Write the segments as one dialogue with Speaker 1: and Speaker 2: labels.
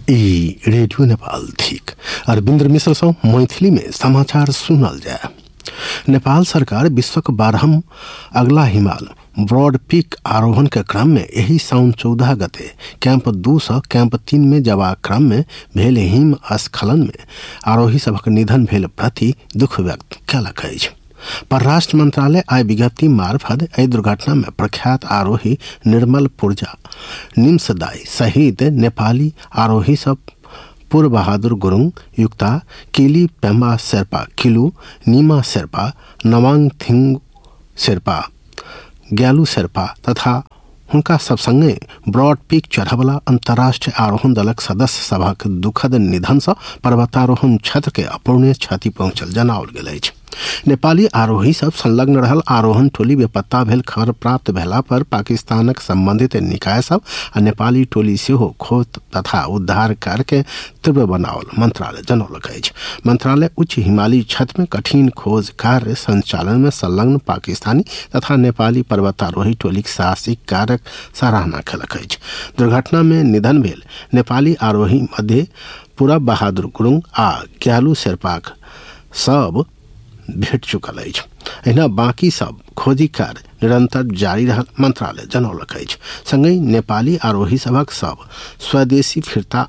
Speaker 1: ई radio Nepal thick Arvindra मिश्र सँ मैथिली में समाचार सुनल जाय। नेपाल सरकार विश्वक 12हम अगला हिमाल ब्रॉड पीक आरोहण के क्रम में यही साउन 14 गते कैंप 2 से कैंप 3 में जबाक क्रम में भेल हिम स्खलन में आरोही सभक निधन भेल प्रति दुख व्यक्त कयलक अछि। परराष्ट्र मंत्रालय आइ विज्ञप्ति मार्फत एहि दुर्घटना में प्रख्यात आरोही निर्मल पुर्जा निम्सदाई सहित नेपाली आरोही सब पुर बहादुर गुरुङ युक्ता किली पेम्बा शेर्पा किलु नीमा शेर्पा नवाङ थिङ शेर्पा ग्यालु शेर्पा तथा हुनका सब संगे ब्रॉड पीक चढ़वला अंतर्राष्ट्रीय आरोहण दलक सदस्य सभक दुखद निधन से पर्वतारोहण क्षेत्र के अपूर्णीय क्षति पहुंचल जनाओल गेल अछि। नेपाली आरोही सब संलग्न रहल आरोहण टोली बेपत्ता भेल खबर प्राप्त भेला पर पाकिस्तानक संबंधित निकाय सब आ नेपाली टोली सेहो खोज तथा उद्धार कार्य के तीव्र बनाओल मंत्रालय जनौलक अछि। मंत्रालय उच्च हिमालयी क्षेत्र में कठिन खोज कार्य संचालन में संलग्न पाकिस्तानी तथा नेपाली पर्वतारोही टोली साहसिक कार्यक सराहना कयलक अछि। दुर्घटना में निधन भेल नेपाली आरोही मध्य पूरब बहादुर गुरुङ आ ग्यालु शेर्पाक सब भेट चुकल अछि। एहिना बाकी सब खोजी कार्य निरंतर जारी रहल मंत्रालय जनौलक अछि। संगहि नेपाली आरोही सभक सब स्वदेश फिरता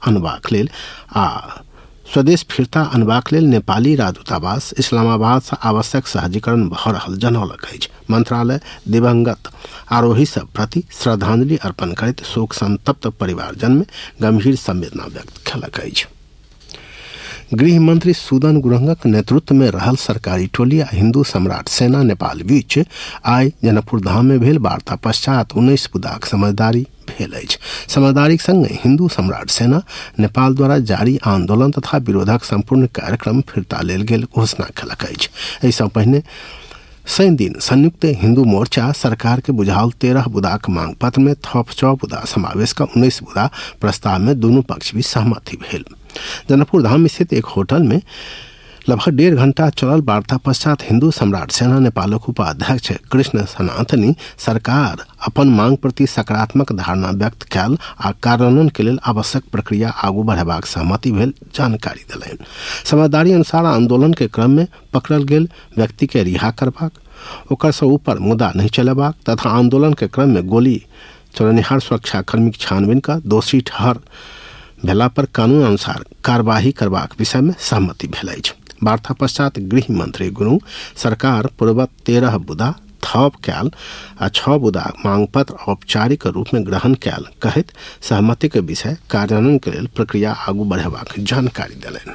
Speaker 1: अनबाक लेल नेपाली राजदूतावास इस्लामाबाद से आवश्यक सहजीकरण भ रहल जनौलक अछि। मंत्रालय दिवंगत आरोही सब प्रति श्रद्धांजलि अर्पण करैत शोक संतप्त परिवारजन में गंभीर संवेदना व्यक्त कयलक अछि। गृह मंत्री सुदन गुरुङक नेतृत्व में रहल सरकारी टोली आ हिंदू सम्राट सेना नेपाल बीच आइ जनकपुर धाम में भेल वार्ता पश्चात 19 बुदाक समझदारी भेल अछि। समझदारीक संगे हिंदू सम्राट सेना नेपाल द्वारा जारी आंदोलन तथा विरोधक संपूर्ण कार्यक्रम फिरता लेल गेल घोषणा कयलक अछि। एहि सँ पहिने शनि दिन संयुक्त हिंदू मोर्चा सरकार के बुझाओल 13 बुदाक मांग पत्र में थप 6 बुदा समावेश का 19 बुदा प्रस्ताव में दोनों पक्ष भी सहमति भेल। जनकपुर धाम स्थित एक होटल में लगभग 1.5 घंटा चलल वार्ता पश्चात हिंदू सम्राट सेना नेपालक उपाध्यक्ष कृष्ण सनातनी सरकार अपन मांग प्रति सकारात्मक धारणा व्यक्त कयल आ कार्यान्वयन के लेल आवश्यक प्रक्रिया आगू बढ़ेबाक सहमति भेल जानकारी देलनि। समझदारी अनुसार आंदोलन के क्रम में पकड़ल गेल व्यक्ति के रिहा करबाक, ओकर से ऊपर मुद्दा नहीं चलेबाक तथा आंदोलन के क्रम में गोली चलनिहार सुरक्षाकर्मी छानबीन का दोषी ठहर भेला पर कानून अनुसार कार्यवाही करबाक विषय में सहमति भेल अछि। वार्ता पश्चात गृह मंत्री गुरुङ सरकार पूर्ववत 13 बुदा थप कयल आ 6 बुदा मांग पत्र औपचारिक रूप में ग्रहण कयल कहैत सहमति के विषय कार्यान्वयन के लेल प्रक्रिया आगू बढ़ेबाक जानकारी देलनि।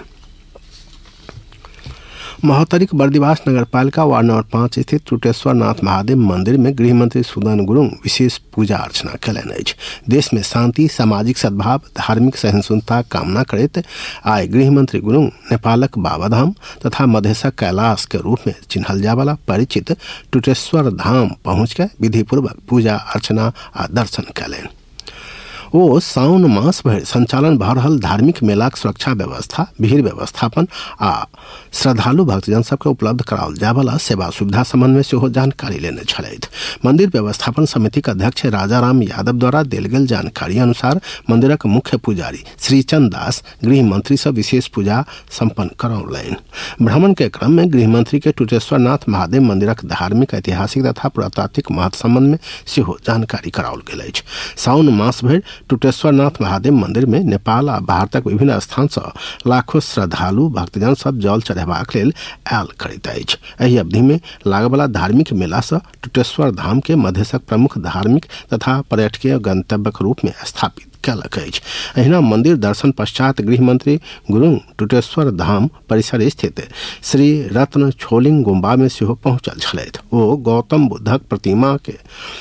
Speaker 1: महोत्तरीक बर्दिवास नगरपालिका वार्ड नंबर 5 स्थित टुटेश्वर नाथ महादेव मंदिर में गृह मंत्री सुदन गुरुङ विशेष पूजा अर्चना कयलनि अछि। देश में शांति, सामाजिक सद्भाव, धार्मिक सहिष्णुता कामना करैत आइ गृह मंत्री गुरुङ नेपालक बाबाधाम तथा मधेशक कैलाश के रूप में चिन्हल जाय वाला परिचित टुटेश्वर धाम पहुंच के विधिपूर्वक पूजा अर्चना आ दर्शन कयलनि। ओ साउन मास भर संचालन भ रहल धार्मिक मेलाक सुरक्षा व्यवस्था, भीड़ व्यवस्थापन आ श्रद्धालु भक्तजन सबके उपलब्ध कराओल जाय वाला सेवा सुविधा संबंध में सेहो जानकारी लेने छलैथ। मंदिर व्यवस्थापन समिति के अध्यक्ष राजाराम यादव द्वारा देल गेल जानकारी अनुसार मंदिरक मुख्य पुजारी श्रीचंद दास गृह मंत्री से विशेष पूजा संपन्न करौलनि। भ्रमण के क्रम में गृह मंत्री के टुटेश्वर नाथ महादेव मंदिरक धार्मिक, ऐतिहासिक तथा पुरातात्विक महत्व संबंध में सेहो जानकारी कराओल गेल अछि। साउन मास भर टुटेश्वर नाथ महादेव मंदिर में नेपाल आ भारतक विभिन्न स्थान से लाखों श्रद्धालु भक्तजन सब जल चढ़ेबाक लेल आयल करैत अछि। एहि अवधि में लागयवला धार्मिक मेला से टुटेश्वर धाम के मधेशक प्रमुख धार्मिक तथा पर्यटकीय गंतव्यक रूप में स्थापित कयलक अछि। एहिना मंदिर दर्शन पश्चात गृह मंत्री गुरुङ टुटेश्वर धाम परिसर स्थित श्री रत्न छोलिङ गुम्बा में सेहो पहुंचल छलैथ। ओ गौतम बुद्धक प्रतिमा के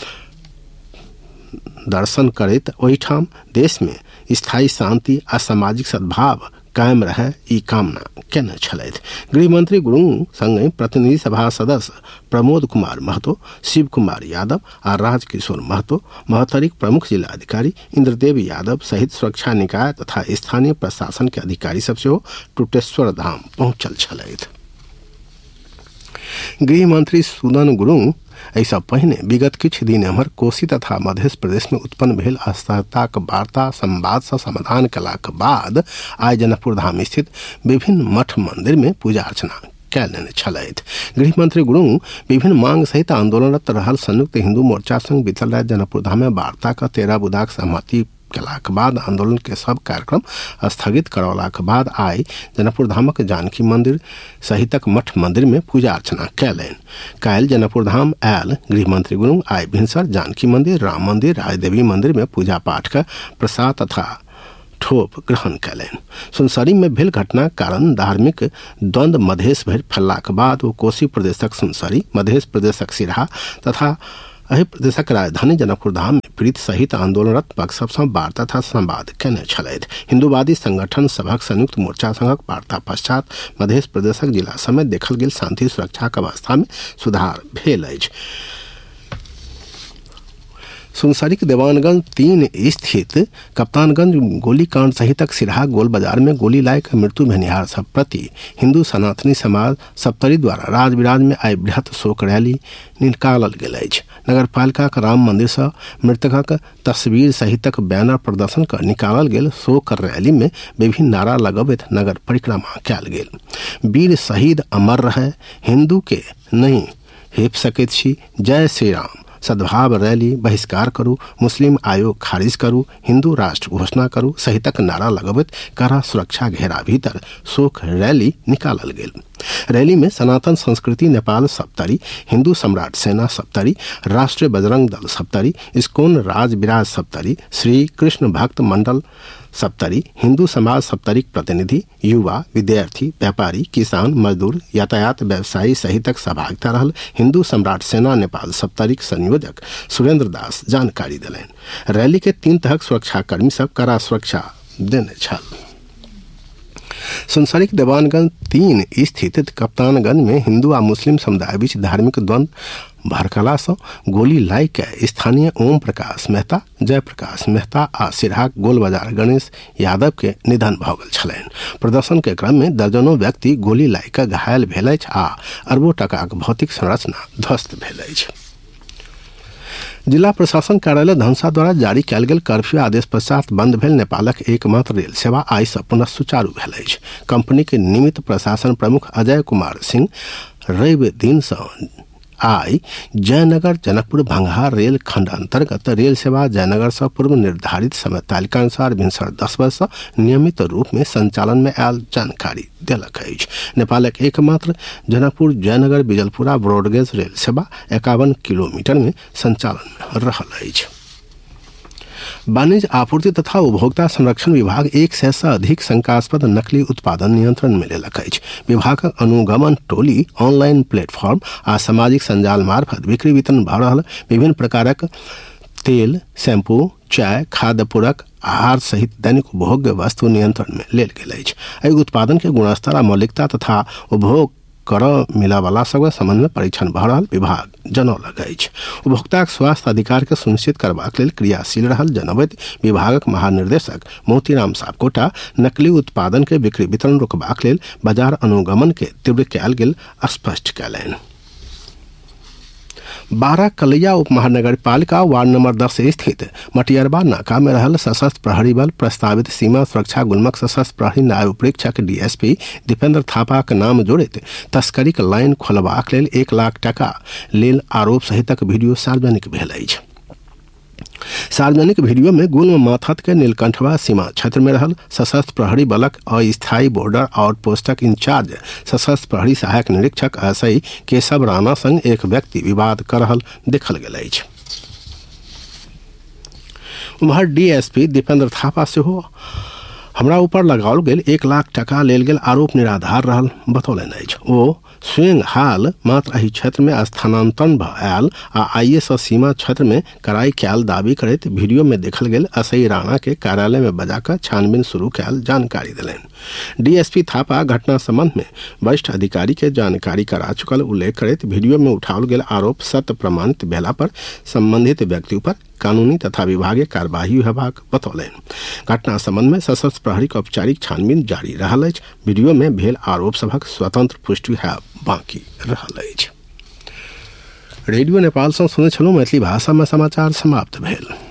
Speaker 1: दर्शन करैत ओहिठाम देश में स्थायी शांति आ सामाजिक सद्भाव कायम रहे ई कामना केने छलैथ। गृह मंत्री गुरुङ संगे प्रतिनिधि सभा सदस्य प्रमोद कुमार महतो, शिव कुमार यादव आ राजकिशोर महतो, महोत्तरीक प्रमुख जिलाधिकारी इंद्रदेव यादव सहित सुरक्षा निकाय तथा स्थानीय प्रशासन के अधिकारी सब सेहो टुटेश्वर धाम पहुंचल छलैथ। गृह मंत्री सुदन गुरुङ ऐसा पहिने विगत किछ दिन एम्हर कोशी तथा मध्य प्रदेश में उत्पन्न भेल असहजताक वार्ता संवाद से समाधान कलाक बाद आइ जनकपुर धाम स्थित विभिन्न मठ मंदिर में पूजा अर्चना कैलने छलैथ। गृह मंत्री गुरुंग विभिन्न मांग सहित आंदोलनरत रहल संयुक्त हिंदू मोर्चा संग बीतल रात जनकपुर धाम में वार्ता का 13 बुधाक सहमति कलाक बाद आंदोलन के सब कार्यक्रम स्थगित करौलाक बाद आई जनकपुर धामक जानकी मंदिर सहितक मठ मंदिर में पूजा अर्चना कैलनि। काल्हि जनकपुर धाम आयल गृह मंत्री गुरुंग आई भिनसर जानकी मंदिर, राम मंदिर, राजदेवी मंदिर में पूजा पाठ का प्रसाद तथा ठोप ग्रहण कैलनि। सुनसरी में भेल घटना कारण धार्मिक द्वंद्व मधेश भरि फैललाक बाद वो कोशी प्रदेशक सुनसरी, मध्य प्रदेशक सिरहा तथा एहि प्रदेशक राजधानी जनकपुर धाम में पीड़ित सहित आंदोलनरत पक्ष सब सँ वार्ता तथा संवाद केने छलैथ। हिंदूवादी संगठन सभक संयुक्त मोर्चा संघक वार्ता पश्चात मध्य प्रदेशक जिला समेत देखल गेल शांति सुरक्षाक अवस्था में सुधार भेल अछि। सुनसरी के देवानगंज 3 स्थित कप्तानगंज गोलीकांड सहितक सिरहा गोल बाजार में गोली लायक मृत्यु भेनिहार सब प्रति हिंदू सनातनी समाज सप्तरी द्वारा राज बिराज में आई बृहत शोक रैली निकालल गेल अछि। नगर पालिका राम मंदिर से मृतकक तस्वीर सहितक बैनर प्रदर्शन कर निकालल गेल शोक रैली में विभिन्न नारा लगबैत नगर परिक्रमा कयल गेल। वीर शहीद अमर रहे, हिंदू के नहीं हेप सकैत छी, जय श्री राम, सद्भाव रैली बहिष्कार करू, मुस्लिम आयोग खारिज करू, हिंदू राष्ट्र घोषणा करू सहितक नारा लगबैत कड़ा सुरक्षा घेरा भीतर शोक रैली निकालल गेल। रैली में सनातन संस्कृति नेपाल सप्तरी, हिंदू सम्राट सेना सप्तरी, राष्ट्रीय बजरंग दल सप्तरी, इस्कोन राज बिराज सप्तरी, श्री कृष्ण भक्त मंडल सप्तरी, हिंदू समाज सप्तरीक प्रतिनिधि, युवा, विद्यार्थी, व्यापारी, किसान, मजदूर, यातायात व्यवसायी सहितक सहभागिता रहल। हिंदू सम्राट सेना नेपाल सप्तरीक संयोजक सुरेंद्र दास जानकारी देलनि। रैली के 3 तहक सुरक्षाकर्मी सब कड़ा सुरक्षा देने छल। सुनसरी के देवानगंज 3 स्थित कप्तानगंज में हिंदू आ मुस्लिम समुदाय बीच धार्मिक द्वंद्व भड़कला से गोली लाई के स्थानीय ओम प्रकाश मेहता, जयप्रकाश मेहता आ सिरहाक गोल बाजार गणेश यादव के निधन भऽ गेल छलनि। प्रदर्शन के क्रम में दर्जनों व्यक्ति गोली लाई के घायल भेल अछि आ अरबों टकाक भौतिक संरचना ध्वस्त भेल अछि। जिला प्रशासन कार्यालय धनसा द्वारा जारी कयल गेल कर्फ्यू आदेश पश्चात बंद भेल नेपालक एकमात्र रेल सेवा आइ सँ पुनः सुचारू भेल अछि। कंपनी के निमित्त प्रशासन प्रमुख अजय कुमार सिंह रवि दिन सँ आई जयनगर जनकपुर भंगहा रेल खंड अंतर्गत रेल सेवा जयनगर से पूर्व निर्धारित समय तालिका अनुसार भिनसर 10 बजे से नियमित रूप में संचालन में आयल जानकारी देलक अछि। नेपालक एकमात्र जनकपुर जयनगर बिजलपुरा ब्रॉडगेज रेल सेवा 51 किलोमीटर में संचालन में रहल अछि। वाणिज्य आपूर्ति तथा उपभोक्ता संरक्षण विभाग 100 से अधिक शंकास्पद नकली उत्पादन नियंत्रण में लेलक अछि। विभागक अनुगमन टोली ऑनलाइन प्लेटफॉर्म आ सामाजिक संजाल मार्फत बिक्री वितरण भऽ रहल विभिन्न प्रकारक तेल, शैम्पू, चाय, खाद्य पूरक आहार सहित दैनिक उपभोग्य वस्तु नियंत्रण में लेल गेल अछि। एहि उत्पादन के गुणस्तर आ मौलिकता तथा उपभोग कर मिला वाला सब संबंध में परीक्षण भऽ रहल विभाग जनौलक अछि। उपभोक्ताक स्वास्थ्य अधिकार के सुनिश्चित करबाक लेल क्रियाशील रहल जनबैत विभागक महानिर्देशक मोतीराम सापकोटा नकली उत्पादन के बिक्री वितरण रोकबाक लेल बाजार अनुगमन के तीव्र कयल गेल स्पष्ट कयलनि। 12 कलैया उप महानगर पालिका वार्ड नंबर 10 स्थित मटियरबा नाका में रहल सशस्त्र प्रहरी बल प्रस्तावित सीमा सुरक्षा गुल्मक सशस्त्र प्रहरी न्याय परीक्षक डीएसपी दीपेंद्र थापा के नाम जोड़ित तस्करीक लाइन खोलबाक लेल 1 लाख टका लेल आरोप सहितक वीडियो सार्वजनिक भेल अछि। सार्वजनिक वीडियो में गुल्म माथत के नीलकंठवा सीमा क्षेत्र में रहल सशस्त्र प्रहरी बलक अस्थायी बॉर्डर आउटपोस्टक इंचार्ज सशस्त्र प्रहरी सहायक निरीक्षक एसआई केशव राणा संग एक व्यक्ति विवाद कर रहल देखल गेल अछि। उम्हर डीएसपी दीपेंद्र थापा सेहो हमरा ऊपर लगाओल गेल 1 लाख टका लेल गेल आरोप निराधार रहल बतौलनि अछि। ओ स्वयं हाल मात्र एहि क्षेत्र में स्थानांतरण भऽ आयल आ आईएस सीमा क्षेत्र में कराई कयल दावी करैत वीडियो में देखल गेल एसआई राणा के कार्यालय में बजाकर छानबीन शुरू कयल जानकारी देलनि। डीएसपी थापा घटना संबंध में वरिष्ठ अधिकारी के जानकारी करा चुकल उल्लेख करैत वीडियो में उठाओल गेल आरोप सत्य प्रमाणित भेला पर संबंधित व्यक्ति पर कानूनी तथा विभागीय कार्यवाही हेबाक बतौलनि। घटना संबंध में सशस्त्र प्रहरी के औपचारिक छानबीन जारी रहल अछि। वीडियो में भेल आरोप सभक स्वतंत्र पुष्टि हेबाक बाकी रहल अछि। रेडियो नेपाल सँ सुनै छलहुँ मैथिली भाषा में समाचार समाप्त भेल।